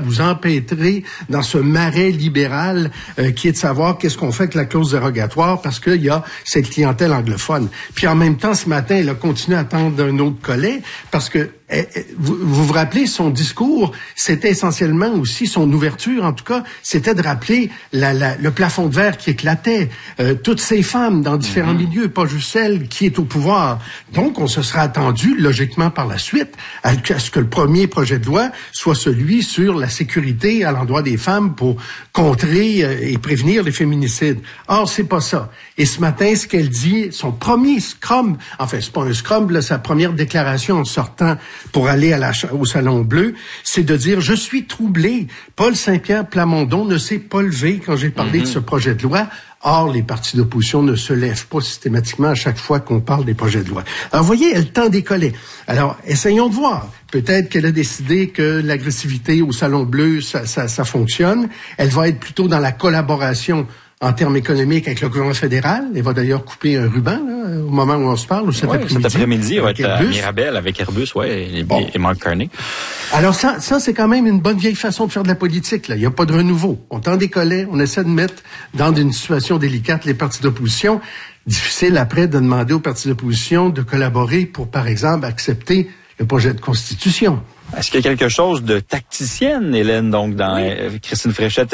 vous empêtrez dans ce marais libéral qui est de savoir qu'est-ce qu'on fait avec la clause dérogatoire parce qu'il y a cette clientèle anglophone. Puis en même temps, ce matin, elle a continué à attendre un autre collet parce que vous vous rappelez, son discours, c'était essentiellement aussi son ouverture, en tout cas, c'était de rappeler le plafond de verre qui éclatait, toutes ces femmes dans différents milieux, pas juste celle qui est au pouvoir. Donc, on se sera attendu, logiquement par la suite, à ce que le premier projet de loi soit celui sur la sécurité à l'endroit des femmes pour contrer et prévenir les féminicides. Or, c'est pas ça. Et ce matin, ce qu'elle dit, son premier scrum, enfin, c'est pas un scrum, là, sa première déclaration en sortant pour aller au Salon Bleu, c'est de dire « Je suis troublé. Paul Saint-Pierre Plamondon ne s'est pas levé quand j'ai parlé de ce projet de loi. » Or, les partis d'opposition ne se lèvent pas systématiquement à chaque fois qu'on parle des projets de loi. Alors, vous voyez, elle tend des collets. Alors, essayons de voir. Peut-être qu'elle a décidé que l'agressivité au Salon Bleu, ça fonctionne. Elle va être plutôt dans la collaboration en termes économiques avec le gouvernement fédéral. Elle va d'ailleurs couper un ruban là, au moment où on se parle, cet après-midi. Cet après-midi, elle va être à Mirabel avec Airbus, et Mark Carney. Alors ça c'est quand même une bonne vieille façon de faire de la politique. Là, il n'y a pas de renouveau. On tend des collets, on essaie de mettre dans une situation délicate les partis d'opposition. Difficile après de demander aux partis d'opposition de collaborer pour, par exemple, accepter le projet de constitution. Est-ce qu'il y a quelque chose de tacticienne, Hélène, donc, dans Christine Fréchette?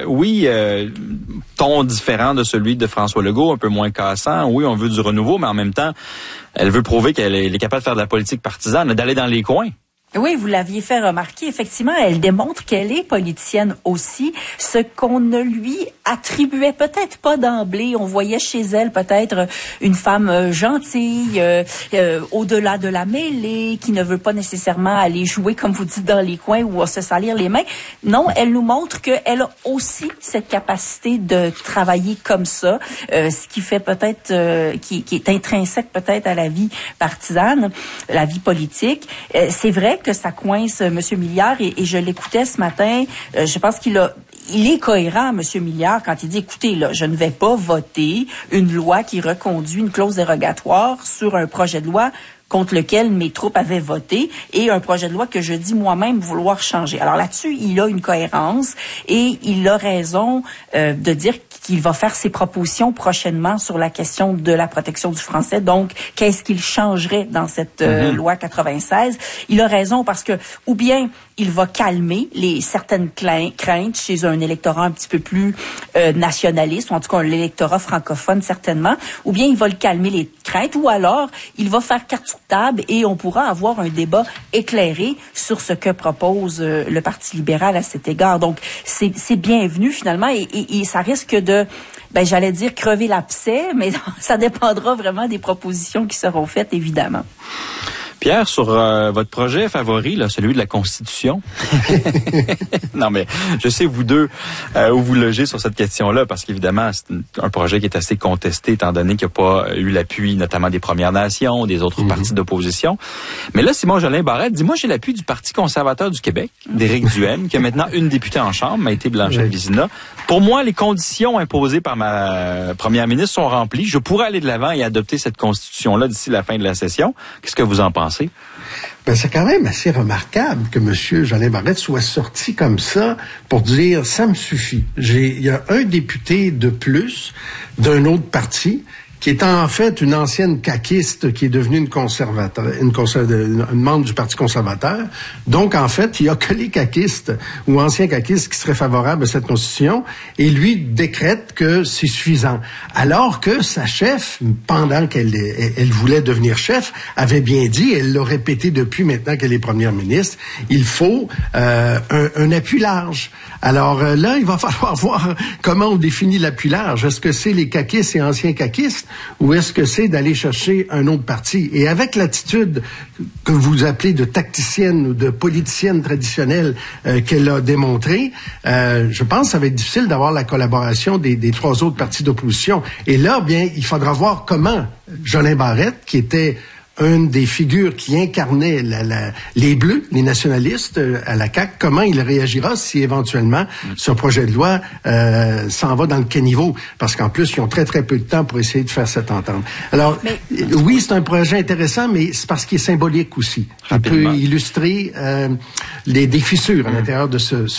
Ton différent de celui de François Legault, un peu moins cassant. Oui, on veut du renouveau, mais en même temps, elle veut prouver qu'elle est capable de faire de la politique partisane, d'aller dans les coins. Oui, vous l'aviez fait remarquer. Effectivement, elle démontre qu'elle est politicienne aussi, ce qu'on ne lui attribuait peut-être pas d'emblée. On voyait chez elle peut-être une femme gentille, au-delà de la mêlée, qui ne veut pas nécessairement aller jouer, comme vous dites, dans les coins ou se salir les mains. Non, elle nous montre qu'elle a aussi cette capacité de travailler comme ça, ce qui fait peut-être, qui est intrinsèque peut-être à la vie partisane, la vie politique. C'est vrai que ça coince M. Milliard et je l'écoutais ce matin. Je pense il est cohérent, M. Milliard, quand il dit, écoutez, là, je ne vais pas voter une loi qui reconduit une clause dérogatoire sur un projet de loi contre lequel mes troupes avaient voté et un projet de loi que je dis moi-même vouloir changer. Alors là-dessus, il a une cohérence et il a raison de dire qu'il va faire ses propositions prochainement sur la question de la protection du français. Donc, qu'est-ce qu'il changerait dans cette loi 96? Il a raison parce que, ou bien il va calmer certaines craintes chez un électorat un petit peu plus nationaliste, ou en tout cas l'électorat francophone certainement, ou bien il va le calmer les craintes, ou alors il va faire carte sur table et on pourra avoir un débat éclairé sur ce que propose le Parti libéral à cet égard. Donc, c'est bienvenu finalement et ça risque de, j'allais dire crever l'abcès, mais ça dépendra vraiment des propositions qui seront faites, évidemment. Pierre, sur votre projet favori, là, celui de la Constitution. Non, mais je sais, vous deux, où vous logez sur cette question-là, parce qu'évidemment, c'est un projet qui est assez contesté, étant donné qu'il n'y a pas eu l'appui, notamment des Premières Nations, des autres partis d'opposition. Mais là, Simon-Jolin Barrette dit, moi, j'ai l'appui du Parti conservateur du Québec, d'Éric Duhaime, qui a maintenant une députée en chambre, Maïté Blanchette-Vizina. Pour moi, les conditions imposées par ma première ministre sont remplies. Je pourrais aller de l'avant et adopter cette Constitution-là d'ici la fin de la session. Qu'est-ce que vous en pensez? C'est quand même assez remarquable que M. Jolin Barrette soit sorti comme ça pour dire « ça me suffit ». Il y a un député de plus d'un autre parti qui est en fait une ancienne caquiste qui est devenue une membre du Parti conservateur. Donc, en fait, il y a que les caquistes ou anciens caquistes qui seraient favorables à cette constitution et lui décrète que c'est suffisant. Alors que sa chef, pendant qu'elle voulait devenir chef, avait bien dit, elle l'a répété depuis maintenant qu'elle est première ministre, il faut un appui large. Alors là, il va falloir voir comment on définit l'appui large. Est-ce que c'est les caquistes et anciens caquistes ou est-ce que c'est d'aller chercher un autre parti? Et avec l'attitude que vous appelez de tacticienne ou de politicienne traditionnelle qu'elle a démontrée, je pense que ça va être difficile d'avoir la collaboration des trois autres partis d'opposition. Et là, bien, il faudra voir comment Jolin Barrette, qui était une des figures qui incarnait les Bleus, les nationalistes à la CAQ, comment il réagira si éventuellement ce projet de loi s'en va dans le caniveau, parce qu'en plus, ils ont très, très peu de temps pour essayer de faire cette entente. Alors, oui, c'est un projet intéressant, mais c'est parce qu'il est symbolique aussi. Il peut illustrer des fissures à l'intérieur de ce